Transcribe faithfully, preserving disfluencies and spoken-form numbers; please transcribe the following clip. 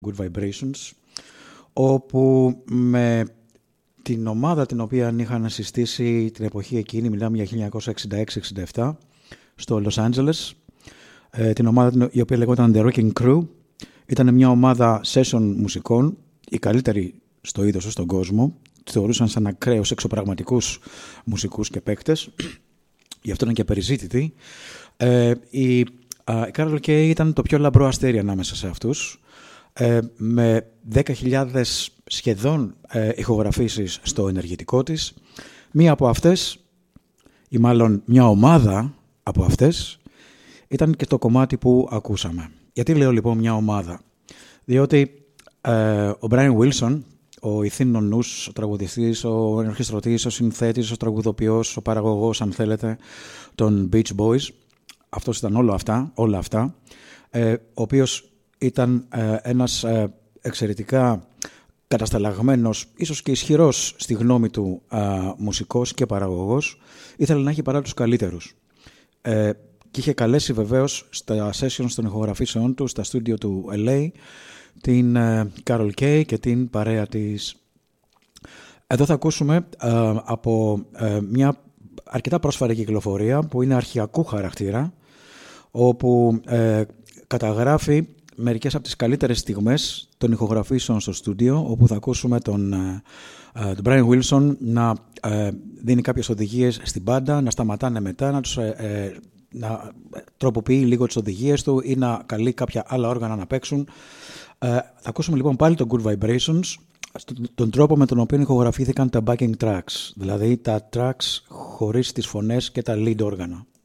Good Vibrations, όπου με την ομάδα την οποία είχαν συστήσει την εποχή εκείνη, μιλάμε για χίλια εννιακόσια εξήντα έξι εξήντα επτά, στο Los Angeles, την ομάδα η οποία λεγόταν The Rocking Crew. Ήταν μια ομάδα session μουσικών, η καλύτερη στο είδος στον κόσμο. Θεωρούσαν σαν ακραίους εξωπραγματικούς μουσικούς και παίκτες. Γι' αυτό ήταν και περιζήτητοι. Ε, η, α, η Carol Kaye ήταν το πιο λαμπρό αστέρι ανάμεσα σε αυτούς. Ε, με δέκα χιλιάδες σχεδόν ε, ηχογραφήσεις στο ενεργητικό της. Μία από αυτές, ή μάλλον μια ομάδα από αυτές, ήταν και το κομμάτι που ακούσαμε. Γιατί λέω λοιπόν μια ομάδα? Διότι ε, ο Brian Wilson, ο ηθήνων νους, ο τραγουδιστής, ο ενορχιστρωτής, ο συνθέτης, ο τραγουδοποιός, ο παραγωγός, αν θέλετε, των Beach Boys, αυτός ήταν όλα αυτά, όλα αυτά ε, ο οποίος ήταν ε, ένας ε, εξαιρετικά κατασταλαγμένος, ίσως και ισχυρός στη γνώμη του ε, μουσικός και παραγωγός, ήθελε να έχει παρά τους καλύτερους. Ε, και είχε καλέσει βεβαίως στα sessions των ηχογραφήσεών του, στα στούντιο του ελ έι, την ε, Carol Kaye και την παρέα της. Εδώ θα ακούσουμε ε, από ε, μια αρκετά πρόσφατη κυκλοφορία που είναι αρχαιακού χαρακτήρα, όπου ε, καταγράφει μερικές από τις καλύτερες στιγμές των ηχογραφήσεων στο στούντιο, όπου θα ακούσουμε τον, ε, τον Brian Wilson να ε, δίνει κάποιες οδηγίες στην μπάντα, να σταματάνε μετά, να, τους, ε, ε, να τροποποιεί λίγο τις οδηγίες του ή να καλεί κάποια άλλα όργανα να παίξουν. Ε, θα ακούσουμε λοιπόν πάλι τον Good Vibrations, τον τρόπο με τον οποίο ηχογραφήθηκαν τα backing tracks, δηλαδή τα tracks χωρίς τις φωνές και τα lead όργανα.